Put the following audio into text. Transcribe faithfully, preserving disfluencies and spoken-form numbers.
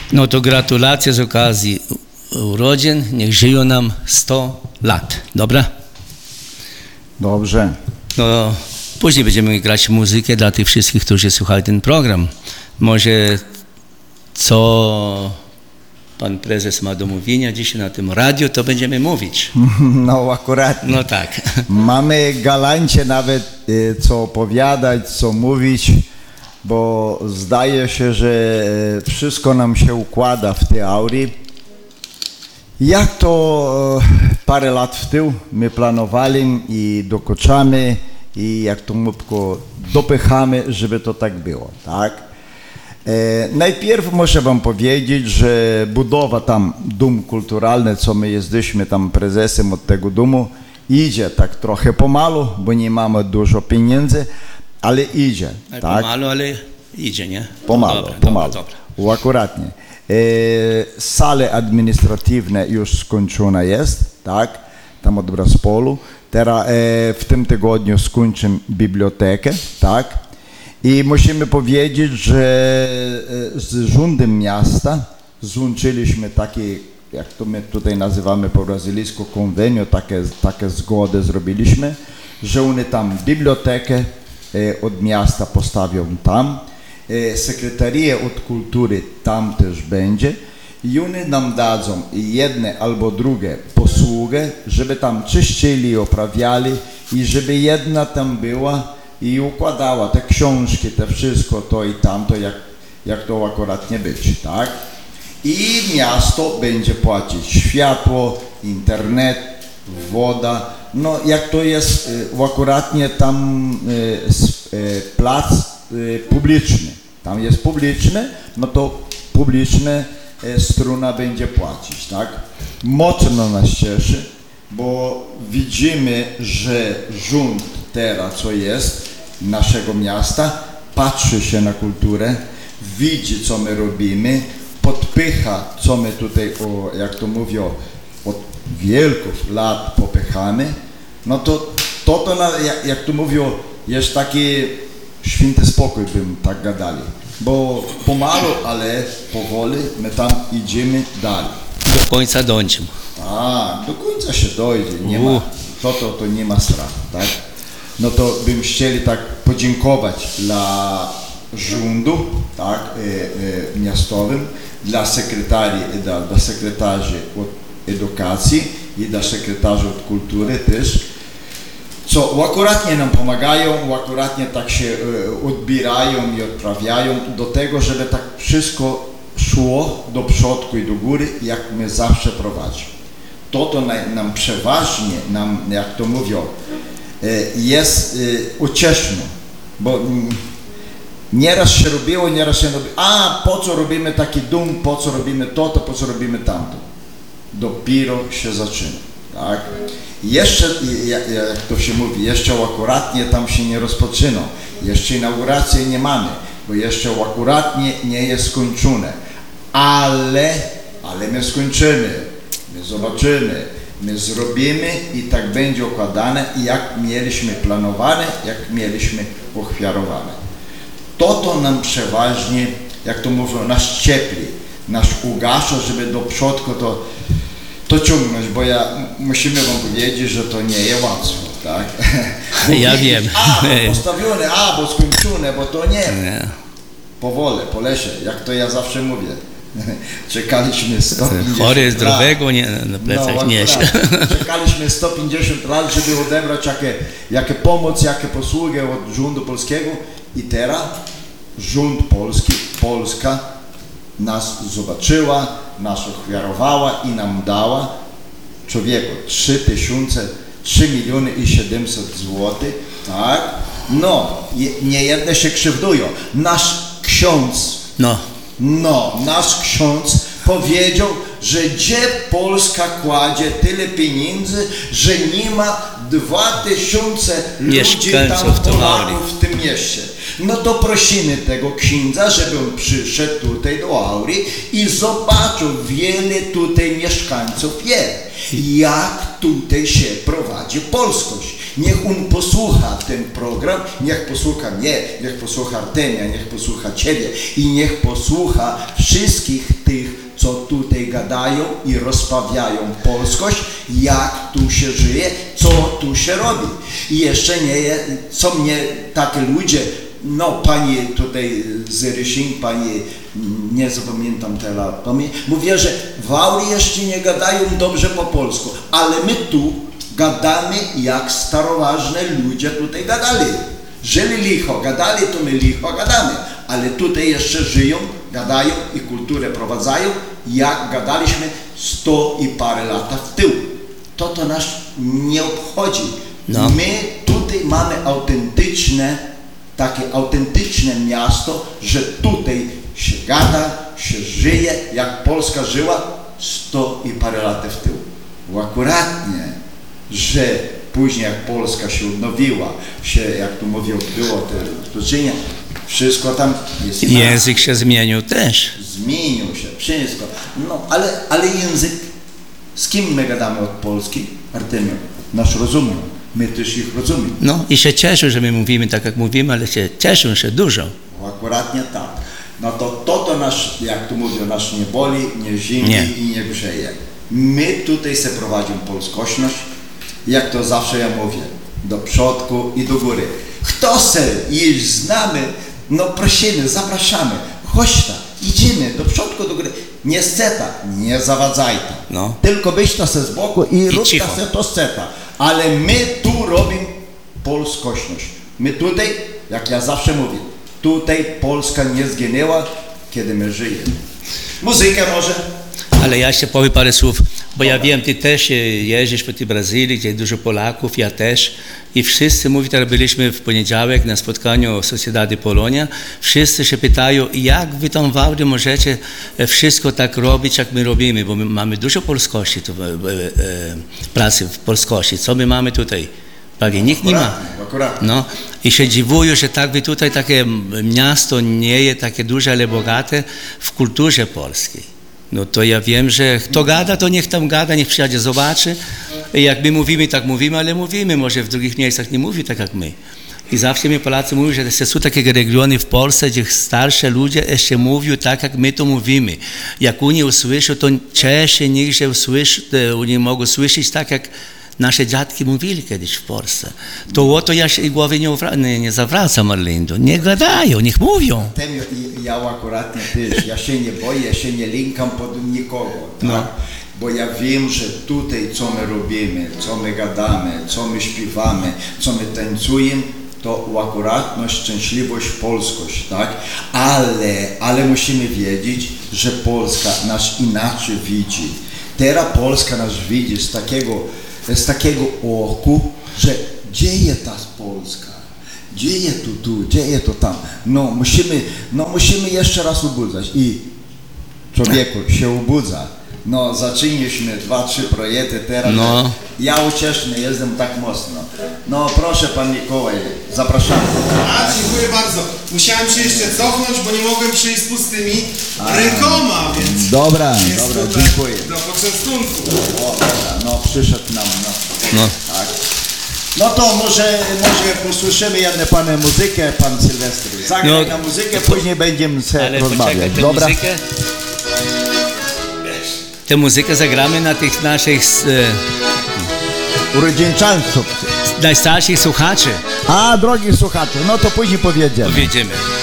No to gratulacje z okazji urodzin. Niech żyją nam sto lat. Dobra? Dobrze. No, później będziemy grać muzykę dla tych wszystkich, którzy słuchają ten program. Może co pan prezes ma do mówienia dzisiaj na tym radiu, to będziemy mówić. No akurat. No tak. Mamy galancie nawet co opowiadać, co mówić, bo zdaje się, że wszystko nam się układa w tej aurii. Jak to parę lat w tył my planowali i dokuczamy i jak to mówię, dopychamy, żeby to tak było, tak? E, najpierw muszę wam powiedzieć, że budowa tam dom kulturalny, co my jesteśmy tam prezesem od tego domu, idzie tak trochę pomału, bo nie mamy dużo pieniędzy, ale idzie, ale tak? Pomału, ale idzie, nie? Pomału, dobra, pomału, dobra, dobra. Akuratnie. E, sale administratywne już skończona jest, tak? Tam od Braspolu. Teraz e, w tym tygodniu skończymy bibliotekę, tak? I musimy powiedzieć, że z rządem miasta złączyliśmy takie, jak to my tutaj nazywamy po brazylijsku, konwenio, takie, takie zgody zrobiliśmy, że oni tam bibliotekę od miasta postawią tam, sekretarię od kultury tam też będzie i oni nam dadzą jedne albo drugie posługę, żeby tam czyścili, oprawiali i żeby jedna tam była i układała te książki, te wszystko, to i tamto, jak, jak to akurat nie być, tak? I miasto będzie płacić światło, internet, woda, no jak to jest akuratnie tam plac publiczny, tam jest publiczny, no to publiczne strona będzie płacić, tak? Mocno nas cieszy, bo widzimy, że rząd teraz, co jest naszego miasta, patrzy się na kulturę, widzi, co my robimy, podpycha, co my tutaj, o, jak to mówią, od wielkich lat popychamy, no to to, to na, jak, jak to mówią, jest taki święty spokój, bym tak gadali, bo pomału, ale powoli my tam idziemy dalej. Do końca dążymy. A, do końca się dojdzie, nie ma, to, to, to nie ma strachu, tak? No to bym chcieli tak podziękować dla rządu, tak, e, e, miastowym, dla sekretarii, dla, dla sekretarzy od edukacji i dla sekretarzy od kultury też, co akuratnie nam pomagają, akuratnie tak się e, odbierają i odprawiają do tego, żeby tak wszystko szło do przodku i do góry, jak my zawsze prowadzimy. To to nam przeważnie, nam, jak to mówią, jest ucieszne, bo nieraz się robiło, nieraz się robiło, a po co robimy taki dom, po co robimy to, to po co robimy tamto. Dopiero się zaczyna, tak? Jeszcze, jak, jak to się mówi, jeszcze akuratnie tam się nie rozpoczyna, jeszcze inauguracji nie mamy, bo jeszcze akuratnie nie jest skończone, ale, ale my skończymy, my zobaczymy, my zrobimy i tak będzie układane, jak mieliśmy planowane, jak mieliśmy ofiarowane. To to nam przeważnie, jak to mówią, nas ciepli, nas ugasza, żeby do przodku to, to ciągnąć, bo ja, musimy wam powiedzieć, że to nie jest łatwo, tak? Ja wiem. A, bo postawione, a, bo skończone, bo to nie. nie. Powoli, po lesie, jak to ja zawsze mówię. Czekaliśmy sto pięćdziesiąt chory, lat. zdrowego nie, na plecach no, niesie. Czekaliśmy sto pięćdziesiąt lat, żeby odebrać jakie, jakie pomoc, jakie posługi od rządu polskiego i teraz rząd polski, Polska nas zobaczyła, nas ofiarowała i nam dała, człowieku, trzy tysiące, trzy miliony i siedemset złotych, tak? No, nie jedne się krzywdują. Nasz ksiądz, no. No, nasz ksiądz powiedział, że gdzie Polska kładzie tyle pieniędzy, że nie ma dwa tysiące ludzi tam Polaków w tym mieście. No to prosimy tego księdza, żeby on przyszedł tutaj do Aurii i zobaczył, wiele tutaj mieszkańców jest, jak tutaj się prowadzi polskość. Niech on posłucha ten program, niech posłucha mnie, niech posłucha Artemia, niech posłucha Ciebie i niech posłucha wszystkich tych co tutaj gadają i rozprawiają polskość, jak tu się żyje, co tu się robi. I jeszcze nie, co mnie takie ludzie, no pani tutaj z Ryszin, pani, nie zapamiętam teraz, mówię, że w Auli jeszcze nie gadają dobrze po polsku, ale my tu gadamy jak staroważne ludzie tutaj gadali. Żyli licho, gadali, to my licho gadamy, ale tutaj jeszcze żyją, gadają i kulturę prowadzają, jak gadaliśmy sto i parę lat w tył. To to nas nie obchodzi. No. My tutaj mamy autentyczne, takie autentyczne miasto, że tutaj się gada, się żyje, jak Polska żyła sto i parę lat w tył. Bo akuratnie, że później jak Polska się odnowiła, się, jak tu mówią, było te otoczenie, wszystko tam jest. Język się zmienił też. Zmienił się, wszystko. No, ale, ale język, z kim my gadamy od Polski? Artemiu, nasz rozumiem. My też ich rozumiemy. No i się cieszą, że my mówimy tak, jak mówimy, ale się cieszą się dużo. No, akuratnie tak. No to to, to nasz, jak tu mówią, nasz nie boli, nie zimni nie. i nie grzeje. My tutaj se prowadzimy polskośność, jak to zawsze ja mówię, do przodku i do góry. Kto se już znamy, no prosimy, zapraszamy, chodź tam, idziemy do przodku, do góry. Nie sceta, nie zawadzaj tam. No. Tylko byś to se z boku i, I rób ta se to sceta. Ale my tu robimy polskośność. My tutaj, jak ja zawsze mówię, tutaj Polska nie zginęła, kiedy my żyjemy. Muzykę może. Ale ja jeszcze powiem parę słów, bo ja wiem, ty też jeździsz po tej Brazylii, gdzie jest dużo Polaków, ja też. I wszyscy mówią, teraz byliśmy w poniedziałek na spotkaniu Sociedade Polonia, wszyscy się pytają, jak wy tam w Audi możecie wszystko tak robić, jak my robimy, bo my mamy dużo polskości, tu, e, e, pracy w polskości. Co my mamy tutaj? Prawie nikt nie ma. No. I się dziwują, że tak wy tutaj takie miasto nie jest takie duże, ale bogate w kulturze polskiej. No to ja wiem, że kto gada, to niech tam gada, niech przyjadzie, zobaczy. Jak my mówimy, tak mówimy, ale mówimy, może w drugich miejscach nie mówi tak jak my. I zawsze mi Polacy mówią, że są takie regiony w Polsce, gdzie starsze ludzie jeszcze mówią tak, jak my to mówimy. Jak oni usłyszą, to cieszy nich, że usłyszą, oni mogą słyszeć tak, jak nasze dziadki mówili kiedyś w Polsce. To o to ja się głowy nie, nie, nie zawracam, Arlindo. Nie gadają, niech mówią. Ja akurat też, ja się nie boję, ja się nie linkam pod nikogo, tak? No. Bo ja wiem, że tutaj co my robimy, co my gadamy, co my śpiewamy, co my tańcujemy, to akuratność, szczęśliwość, polskość, tak? Ale, ale musimy wiedzieć, że Polska nas inaczej widzi. Teraz Polska nas widzi z takiego z takiego oku, że dzieje ta Polska, dzieje tu, tu, dzieje to tam. No musimy, no musimy jeszcze raz obudzać i człowieku się obudza. No zaczęliśmy dwa, trzy projekty teraz. No. Ja ucieszny jestem tak mocno. No proszę pan Mikołaj, zapraszamy. A, dziękuję bardzo. Musiałem się jeszcze cofnąć, bo nie mogłem przyjść z pustymi A, rękoma, więc... Dobra, dobra, dziękuję. Do poczęstunku. O, dobra, no przyszedł nam. No. No. Tak. No to może, może posłyszymy jedną panę muzykę, pan Sylwestry. Zagraj no, na muzykę, później będziemy się rozmawiać. Dobra. Muzykę, tę muzykę zagramy na tych naszych e, urodzieńczańców. Najstarszych słuchaczy. A, drogich słuchaczy, no to później powiedziemy. Powiedziemy.